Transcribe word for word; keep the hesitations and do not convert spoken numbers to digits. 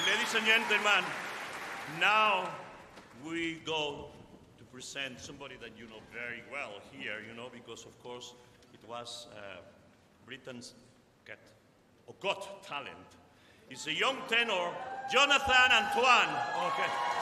Ladies and gentlemen, now we go to present somebody that you know very well here, you know, because of course it was uh, Britain's Got, or Got Talent. It's a young tenor, Jonathan Antoine. Okay.